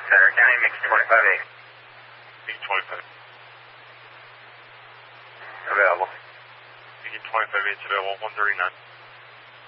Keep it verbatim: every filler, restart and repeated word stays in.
Center County, mix twenty-five eight. Mix twenty-five. Available. Mix twenty-five eight's available, one thirty-nine.